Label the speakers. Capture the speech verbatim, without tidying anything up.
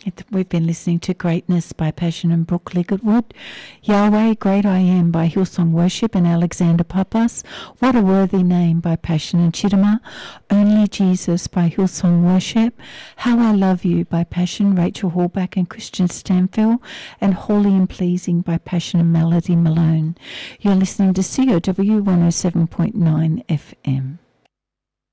Speaker 1: We've been listening to Greatness by Passion and Brooke Liggett-Wood, Yahweh, Great I Am by Hillsong Worship and Alexander Pappas, What a Worthy Name by Passion and Chittima, Only Jesus by Hillsong Worship, How I Love You by Passion, Rachel Hallback and Christian Stanfield, and Holy and Pleasing by Passion and Melody Malone. You're listening to C O W one oh seven point nine F M.